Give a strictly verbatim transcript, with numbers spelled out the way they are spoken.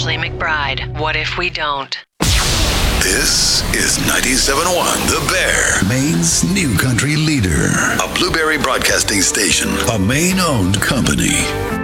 Ashley McBride. What if we don't? This is ninety-seven point one The Bear, Maine's new country leader. A Blueberry Broadcasting Station, a Maine-owned company.